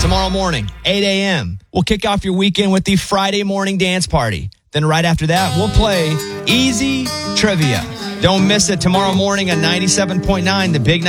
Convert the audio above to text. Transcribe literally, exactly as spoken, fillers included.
tomorrow morning, eight a.m. We'll kick off your weekend with the Friday morning dance party. Then right after that, we'll play Easy Trivia. Don't miss it tomorrow morning at ninety-seven point nine, the Big